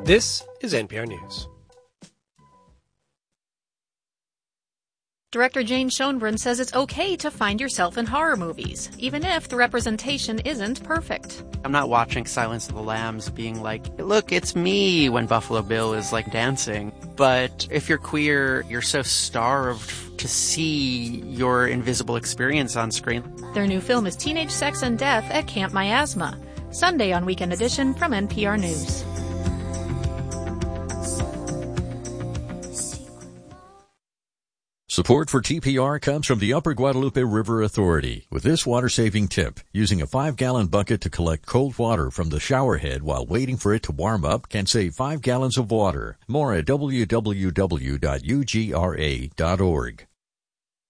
This is NPR News. Director Jane Schoenbrun says it's okay to find yourself in horror movies, even if the representation isn't perfect. I'm not watching Silence of the Lambs being like, look, it's me, when Buffalo Bill is like dancing. But if you're queer, you're so starved to see your invisible experience on screen. Their new film is Teenage Sex and Death at Camp Miasma, Sunday on Weekend Edition from NPR News. Support for TPR comes from the Upper Guadalupe River Authority. With this water-saving tip, using a 5-gallon bucket to collect cold water from the shower head while waiting for it to warm up can save 5 gallons of water. More at www.ugra.org.